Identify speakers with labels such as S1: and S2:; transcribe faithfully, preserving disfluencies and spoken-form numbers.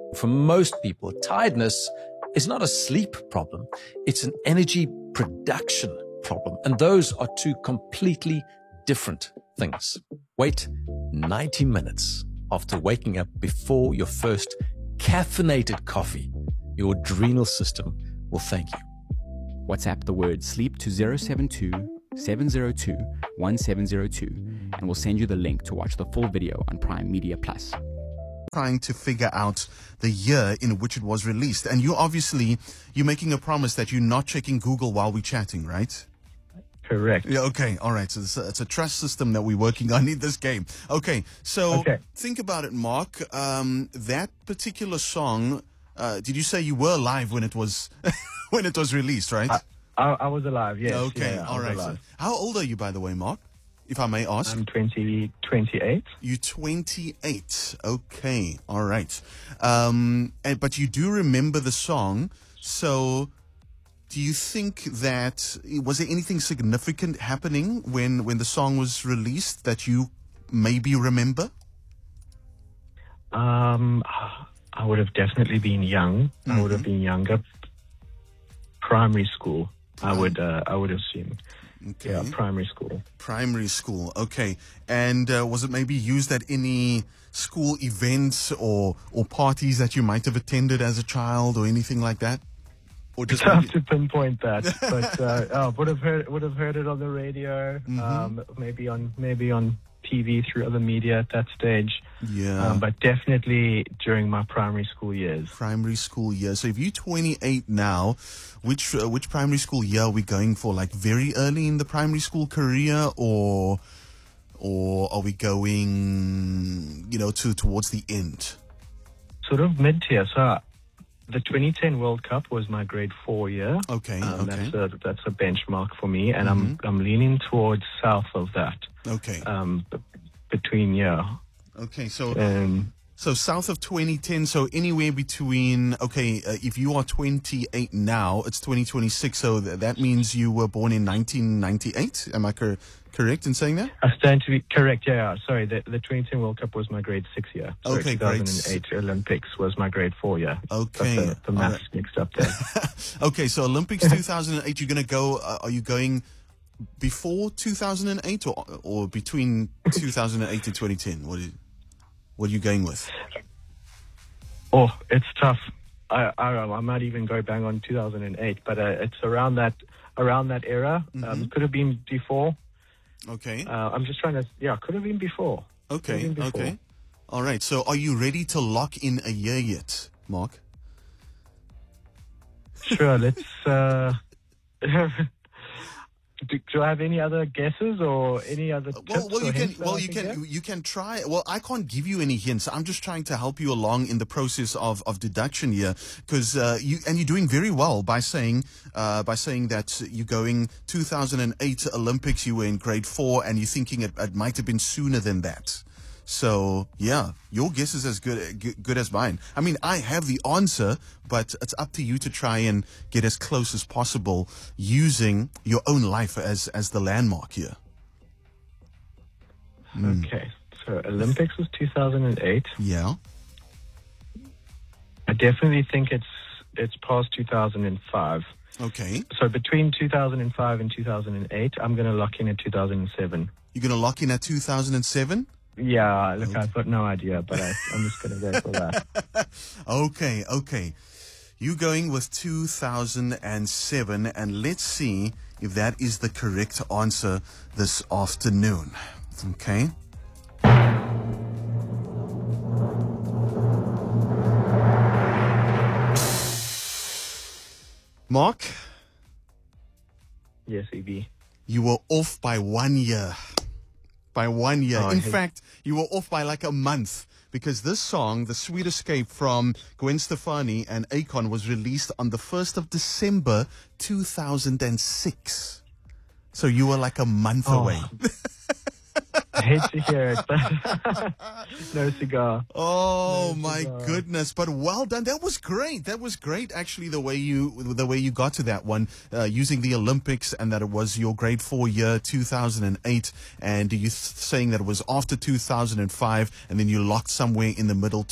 S1: For most people, tiredness is not a sleep problem. It's an energy production problem. And those are two completely different things. Wait ninety minutes after waking up before your first caffeinated coffee. Your adrenal system will thank you.
S2: WhatsApp the word sleep to zero seven two, seven zero two, one seven zero two and we'll send you the link to watch the full video on Prime Media Plus.
S3: Trying to figure out the year in which it was released. And you obviously, you're making a promise that you're not checking Google while we're chatting, right?
S4: Correct.
S3: Yeah, okay, all right. So it's a, it's a trust system that we're working on in this game. Okay, so
S4: okay.
S3: Think about it, Mark. Um, that particular song, uh, did you say you were alive when it was when it was released, right?
S4: I, I, I was alive, yes.
S3: Okay,
S4: yeah,
S3: all right. So how old are you, by the way, Mark? If I may ask.
S4: I'm twenty, twenty-eight.
S3: You're twenty-eight. Okay. All right. Um, and, but you do remember the song. So do you think that, was there anything significant happening when, when the song was released that you maybe remember?
S4: Um, I would have definitely been young. Mm-hmm. I would have been younger. Primary school, I um, would, uh, I would assume.
S3: Okay.
S4: Yeah, primary school.
S3: Primary school, okay. And uh, was it maybe used at any school events or or parties that you might have attended as a child or anything like that?
S4: Or just it's tough to pinpoint that, but uh, oh, would have heard would have heard it on the radio, mm-hmm. um, maybe on maybe on T V through other media at that stage.
S3: Yeah.
S4: Um, but definitely during my primary school years.
S3: Primary school years. So if you're twenty-eight now, which uh, which primary school year are we going for? Like very early in the primary school career, or or are we going, you know, to towards the end?
S4: Sort of mid tier. So the twenty ten World Cup was my grade four year.
S3: Okay.
S4: Um,
S3: okay.
S4: That's a that's a benchmark for me, and
S3: mm-hmm.
S4: I'm I'm leaning towards south of that.
S3: Okay.
S4: Um, b- between yeah.
S3: Okay, so
S4: um,
S3: so south of twenty ten, so anywhere between, okay, uh, if you are twenty-eight now, it's twenty twenty-six, so th- that means you were born in nineteen ninety-eight, am I cor- correct in saying that?
S4: I stand to be correct, yeah, yeah. Sorry, the, the twenty ten World Cup was my grade six year. Sorry,
S3: okay,
S4: two thousand eight
S3: great.
S4: Olympics was my grade four year.
S3: Okay.
S4: The, the maths right. mixed up there.
S3: Okay, so Olympics two thousand eight, you're going to go, uh, are you going before two thousand eight or or between two thousand eight and twenty ten? What is What are you going with?
S4: Oh, it's tough. I I, I might even go bang on two thousand eight, but uh, it's around that around that era. Mm-hmm. Um, could have been before.
S3: Okay.
S4: Uh, I'm just trying to. Yeah, could have been before.
S3: Okay.
S4: Been before.
S3: Okay. All right. So, are you ready to lock in a year yet, Mark?
S4: Sure. Let's. Uh, Do, do I have any other guesses or any other tips?
S3: Well, well, you can, well, you can,
S4: get?
S3: you can try. Well, I can't give you any hints. I'm just trying to help you along in the process of, of deduction here, because uh, you and you're doing very well by saying uh, by saying that you're going two thousand eight Olympics. You were in grade four, and you're thinking it, it might have been sooner than that. So, yeah, your guess is as good, good good as mine. I mean, I have the answer, but it's up to you to try and get as close as possible using your own life as, as the landmark here.
S4: Mm. Okay, so Olympics was two thousand eight.
S3: Yeah.
S4: I definitely think it's it's past two thousand five.
S3: Okay.
S4: So between two thousand five and two thousand eight, I'm going to lock in at two thousand seven.
S3: You're going to lock in at two thousand seven?
S4: Yeah, look, okay. I've got no idea, but I, I'm just going to go for that.
S3: Okay, okay. You going with two thousand seven, and let's see if that is the correct answer this afternoon. Okay. Mark?
S4: Yes, E B.
S3: You were off by one year. By one year.
S4: Oh,
S3: In fact, you were off by like a month, because this song, The Sweet Escape from Gwen Stefani and Akon, was released on the first of December two thousand six. So you were like a month
S4: oh.
S3: away.
S4: I hate to hear it, but no cigar.
S3: Oh
S4: no
S3: my
S4: cigar.
S3: goodness! But well done. That was great. That was great, actually. The way you the way you got to that one, uh, using the Olympics, and that it was your grade four year, two thousand eight, and you th- saying that it was after two thousand five, and then you locked somewhere in the middle.